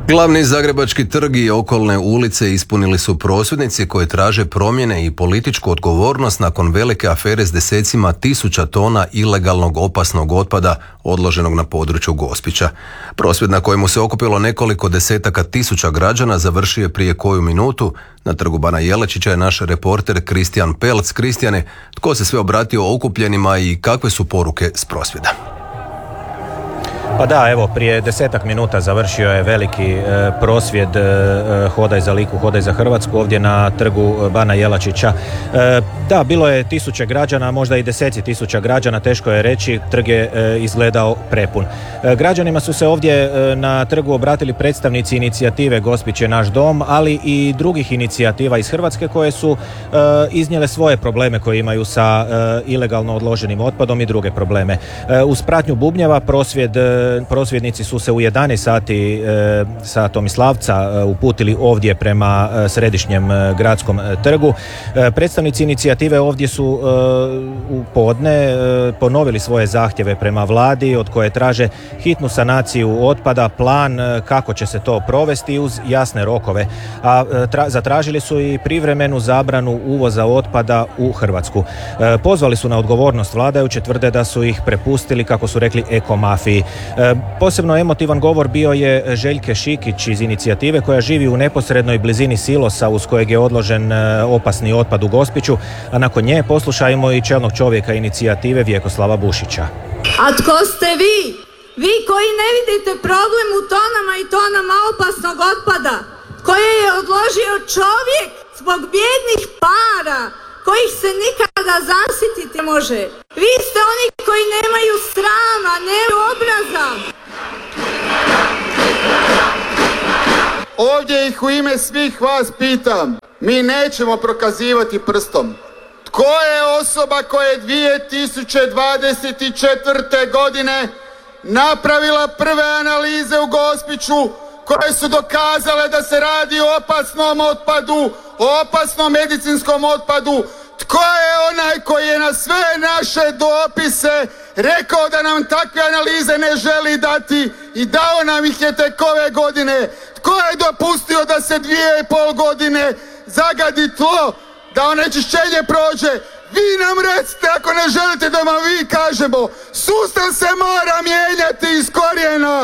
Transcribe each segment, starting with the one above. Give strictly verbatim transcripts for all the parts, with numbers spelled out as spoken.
Glavni zagrebački trg i okolne ulice ispunili su prosvjednici koji traže promjene i političku odgovornost nakon velike afere s desecima tisuća tona ilegalnog opasnog otpada odloženog na području Gospića. Prosvjed na kojemu se okupilo nekoliko desetaka tisuća građana završio je prije koju minutu. Na trgu Bana Jelačića je naš reporter Kristijan Pelc. Kristijane, tko se sve obratio okupljenima i kakve su poruke s prosvjeda? Pa da, evo, prije desetak minuta završio je veliki e, prosvjed e, Hodaj za Liku, Hodaj za Hrvatsku ovdje na trgu Bana Jelačića. E, da, bilo je tisuće građana, možda i deseci tisuća građana, teško je reći, trg je e, izgledao prepun. E, građanima su se ovdje e, na trgu obratili predstavnici inicijative Gospić je naš dom, ali i drugih inicijativa iz Hrvatske koje su e, iznijele svoje probleme koje imaju sa e, ilegalno odloženim otpadom i druge probleme. E, uz pratnju bubnjeva prosvjed prosvjednici su se u jedanaest sati e, sa Tomislavca e, uputili ovdje prema e, središnjem e, gradskom e, trgu. E, predstavnici inicijative ovdje su e, u podne e, ponovili svoje zahtjeve prema vladi od koje traže hitnu sanaciju otpada, plan e, kako će se to provesti uz jasne rokove. A e, tra, zatražili su i privremenu zabranu uvoza otpada u Hrvatsku. E, pozvali su na odgovornost vladajuće, tvrde da su ih prepustili, kako su rekli, ekomafiji. E, posebno emotivan govor bio je Željke Šikić iz inicijative koja živi u neposrednoj blizini silosa uz kojeg je odložen e, opasni otpad u Gospiću, a nakon nje poslušajmo i čelnog čovjeka inicijative Vjekoslava Bušića. A tko ste vi? Vi koji ne vidite problem u tonama i tonama opasnog otpada koje je odložio čovjek zbog bijednih para kojih se nikada zasititi može. Vi ste oni koji nemaju srama, nemaju obraza. Ovdje ih u ime svih vas pitam, mi nećemo prokazivati prstom. Tko je osoba koja je dvije tisuće dvadeset četvrte. godine napravila prve analize u Gospiću koje su dokazale da se radi o opasnom otpadu, o opasnom medicinskom otpadu? Tko je onaj koji je na sve naše dopise rekao da nam takve analize ne želi dati i dao nam ih je tek ove godine? Tko je dopustio da se dvije i pol godine zagadi tlo, da onečišćenje prođe? Vi nam recite ako ne želite da vam vi kažemo. Sustav se mora mijenjati iz korijena.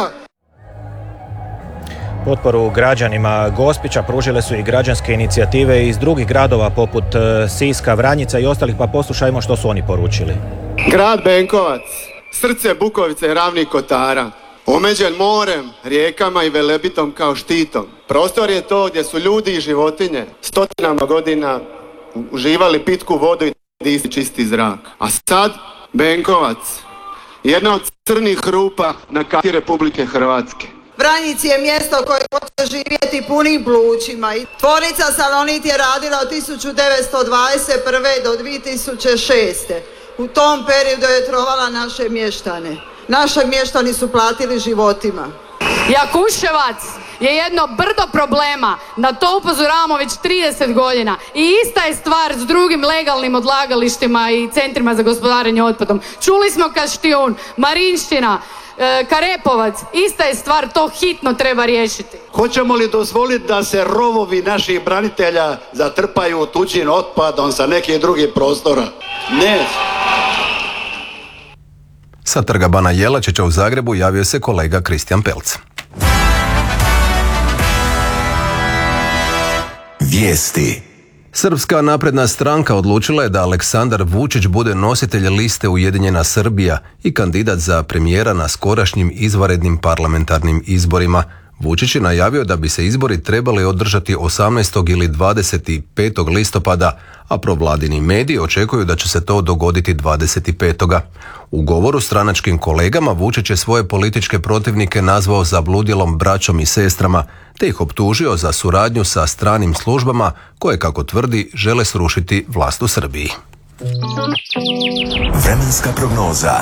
Potporu građanima Gospića pružile su i građanske inicijative iz drugih gradova poput Siska, Vranjica i ostalih, pa poslušajmo što su oni poručili. Grad Benkovac, srce Bukovice i Ravnih Kotara, omeđen morem, rijekama i Velebitom kao štitom. Prostor je to gdje su ljudi i životinje stotinama godina uživali pitku vodu i disali čisti zrak. A sad Benkovac, jedna od crnih rupa na karti Republike Hrvatske. Vranjic je mjesto koje može živjeti punim plućima i tvornica Salonit je radila od tisuću devetsto dvadeset prve. do dvije tisuće šeste. U tom periodu je trovala naše mještane. Naši mještani su platili životima. Jakuševac je jedno brdo problema, na to upozoravamo već trideset godina i ista je stvar s drugim legalnim odlagalištima i centrima za gospodarenje otpadom. Čuli smo Kaštijun, Marinština, Karepovac, ista je stvar, to hitno treba riješiti. Hoćemo li dozvoliti da se rovovi naših branitelja zatrpaju tuđim otpadom sa nekih drugih prostora? Ne. Sa trga Bana Jelačića u Zagrebu javio se kolega Kristijan Pelc. Vijesti. Srpska napredna stranka odlučila je da Aleksandar Vučić bude nositelj liste Ujedinjena Srbija i kandidat za premijera na skorašnjim izvanrednim parlamentarnim izborima. Vučić je najavio da bi se izbori trebali održati osamnaestog ili dvadeset petog listopada, a provladini mediji očekuju da će se to dogoditi dvadeset petog U govoru stranačkim kolegama Vučić je svoje političke protivnike nazvao zabludjelom braćom i sestrama, te ih optužio za suradnju sa stranim službama koje, kako tvrdi, žele srušiti vlast u Srbiji. Vremenska prognoza.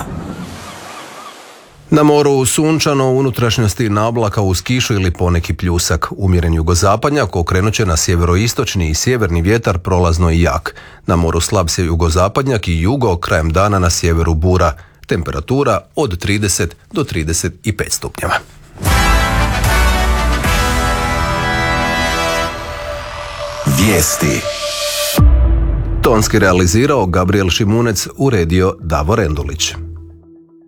Na moru sunčano, u unutrašnjosti nablaka uz kišu ili poneki pljusak. Umjeren jugozapadnjak okrenut će na sjeveroistočni i sjeverni vjetar, prolazno i jak. Na moru slab se jugozapadnjak i jugo, krajem dana na sjeveru bura. Temperatura od trideset do trideset pet stupnjeva. Vijesti. Tonski realizirao Gabriel Šimunec, uredio Davor Endulić.